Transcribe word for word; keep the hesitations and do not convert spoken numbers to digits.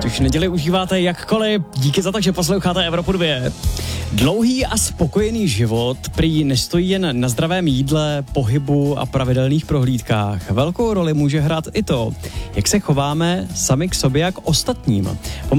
Což neděli užíváte jakkoliv. Díky za to, že posloucháte Evropu dvě. Dlouhý a spokojený život prý nestojí jen na zdravém jídle, pohybu a pravidelných prohlídkách. Velkou roli může hrát i to, jak se chováme sami k sobě a k ostatním.